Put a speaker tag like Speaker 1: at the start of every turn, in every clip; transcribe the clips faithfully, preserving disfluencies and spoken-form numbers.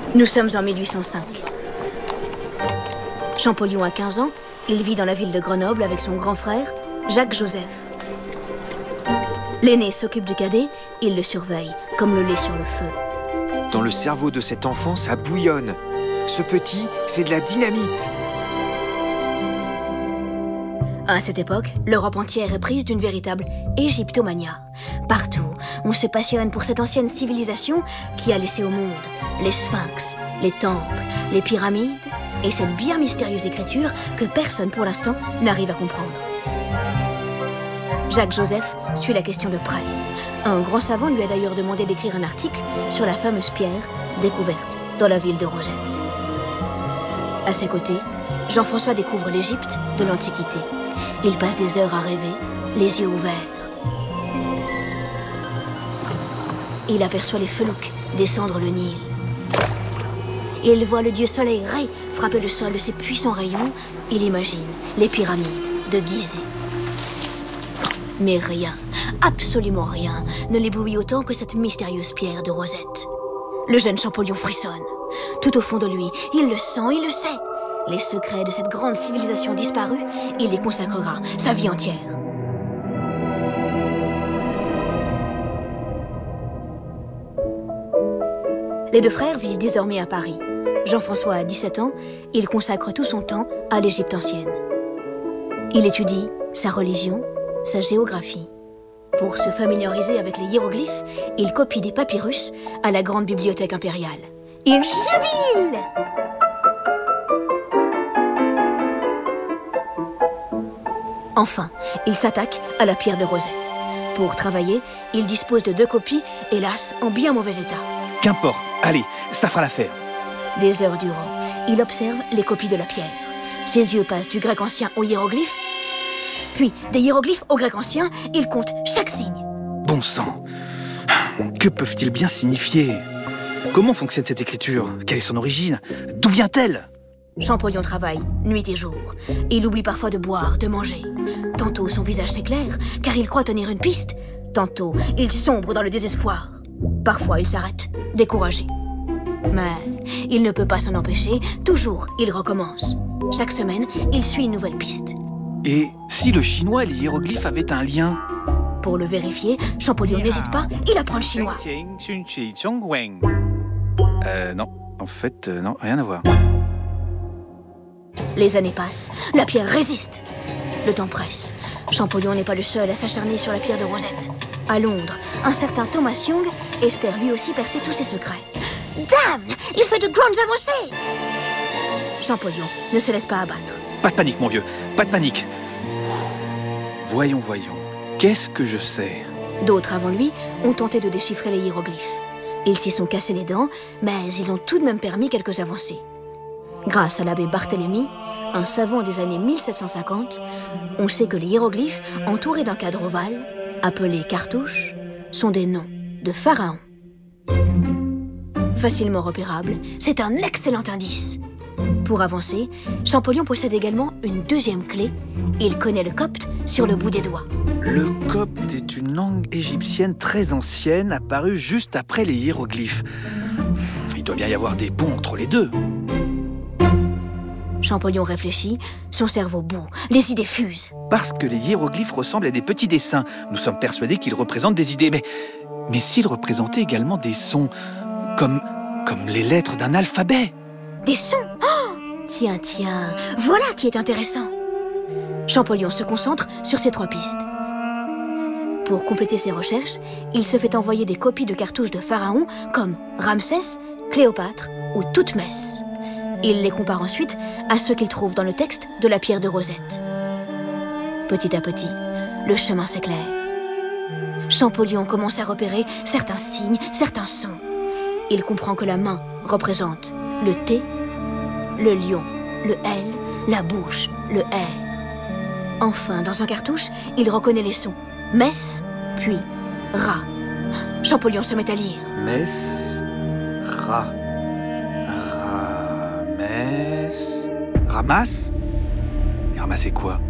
Speaker 1: Nous sommes en mille huit cent cinq. Champollion a quinze ans, il vit dans la ville de Grenoble avec son grand frère, Jacques-Joseph. L'aîné s'occupe du cadet, il le surveille, comme le lait sur le feu.
Speaker 2: Dans le cerveau de cet enfant, ça bouillonne. Ce petit, c'est de la dynamite.
Speaker 1: À cette époque, l'Europe entière est prise d'une véritable égyptomania. Partout, on se passionne pour cette ancienne civilisation qui a laissé au monde les sphinx, les temples, les pyramides et cette bien mystérieuse écriture que personne pour l'instant n'arrive à comprendre. Jacques-Joseph suit la question de près. Un grand savant lui a d'ailleurs demandé d'écrire un article sur la fameuse pierre découverte dans la ville de Rosette. À ses côtés, Jean-François découvre l'Égypte de l'Antiquité. Il passe des heures à rêver, les yeux ouverts. Il aperçoit les felouks descendre le Nil. Il voit le dieu soleil Ré frapper le sol de ses puissants rayons. Il imagine les pyramides de Gizeh. Mais rien, absolument rien, ne l'éblouit autant que cette mystérieuse pierre de Rosette. Le jeune Champollion frissonne. Tout au fond de lui, il le sent, il le sait. Les secrets de cette grande civilisation disparue, il les consacrera sa vie entière. Les deux frères vivent désormais à Paris. Jean-François a dix-sept ans, il consacre tout son temps à l'Égypte ancienne. Il étudie sa religion, sa géographie. Pour se familiariser avec les hiéroglyphes, il copie des papyrus à la grande bibliothèque impériale. Il jubile! Enfin, il s'attaque à la pierre de Rosette. Pour travailler, il dispose de deux copies, hélas, en bien mauvais état.
Speaker 3: Qu'importe, allez, ça fera l'affaire.
Speaker 1: Des heures durant, il observe les copies de la pierre. Ses yeux passent du grec ancien au hiéroglyphe, puis des hiéroglyphes au grec ancien, il compte chaque signe.
Speaker 3: Bon sang, que peuvent-ils bien signifier? Comment fonctionne cette écriture? Quelle est son origine? D'où vient-elle?
Speaker 1: Champollion travaille, nuit et jour. Il oublie parfois de boire, de manger. Tantôt son visage s'éclaire, car il croit tenir une piste. Tantôt, il sombre dans le désespoir. Parfois, il s'arrête, découragé. Mais il ne peut pas s'en empêcher. Toujours, il recommence. Chaque semaine, il suit une nouvelle piste.
Speaker 3: Et si le chinois et les hiéroglyphes avaient un lien?
Speaker 1: Pour le vérifier, Champollion n'hésite pas, il apprend le chinois.
Speaker 3: Euh, non. En fait, euh, non, rien à voir.
Speaker 1: Les années passent, la pierre résiste. Le temps presse. Champollion n'est pas le seul à s'acharner sur la pierre de Rosette. À Londres, un certain Thomas Young espère lui aussi percer tous ses secrets. Dame, il fait de grandes avancées! Champollion ne se laisse pas abattre.
Speaker 3: Pas de panique, mon vieux, pas de panique. Voyons, voyons, qu'est-ce que je sais?
Speaker 1: D'autres avant lui ont tenté de déchiffrer les hiéroglyphes. Ils s'y sont cassés les dents, mais ils ont tout de même permis quelques avancées. Grâce à l'abbé Barthélemy, un savant des années mille sept cent cinquante, on sait que les hiéroglyphes, entourés d'un cadre ovale, appelé cartouche, sont des noms de pharaons. Facilement repérable, c'est un excellent indice. Pour avancer, Champollion possède également une deuxième clé. Il connaît le copte sur le bout des doigts.
Speaker 3: Le copte est une langue égyptienne très ancienne, apparue juste après les hiéroglyphes. Il doit bien y avoir des ponts entre les deux.
Speaker 1: Champollion réfléchit, son cerveau bout, les idées fusent.
Speaker 3: Parce que les hiéroglyphes ressemblent à des petits dessins. Nous sommes persuadés qu'ils représentent des idées. Mais, mais s'ils représentaient également des sons, comme, comme les lettres d'un alphabet?
Speaker 1: Des sons? Oh! Tiens, tiens, voilà qui est intéressant. Champollion se concentre sur ces trois pistes. Pour compléter ses recherches, il se fait envoyer des copies de cartouches de pharaons comme Ramsès, Cléopâtre ou Toutmès. Il les compare ensuite à ceux qu'il trouve dans le texte de la pierre de Rosette. Petit à petit, le chemin s'éclaire. Champollion commence à repérer certains signes, certains sons. Il comprend que la main représente le T, le lion, le L, la bouche, le R. Enfin, dans un cartouche, il reconnaît les sons Mess, puis Ra. Champollion se met à lire.
Speaker 3: Mess, Ra. Ramès... Ramas? Mais ramasser quoi?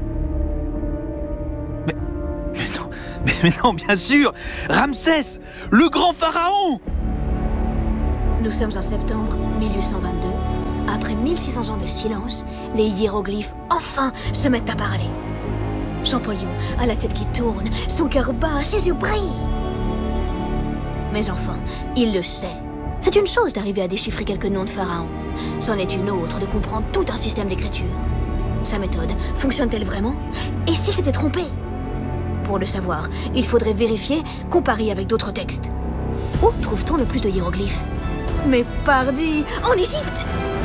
Speaker 3: Mais... Mais non... Mais, mais non, bien sûr! Ramsès! Le grand pharaon!
Speaker 1: Nous Nous sommes en septembre mille huit cent vingt-deux. Après mille six cents ans de silence, les hiéroglyphes, enfin, se mettent à parler. Champollion a la tête qui tourne, son cœur bat, ses yeux brillent. Mais enfin, il le sait. C'est une chose d'arriver à déchiffrer quelques noms de pharaons. C'en est une autre de comprendre tout un système d'écriture. Sa méthode fonctionne-t-elle vraiment? Et s'il s'était trompé? Pour le savoir, il faudrait vérifier, comparer avec d'autres textes. Où trouve-t-on le plus de hiéroglyphes? Mais pardi, en Égypte!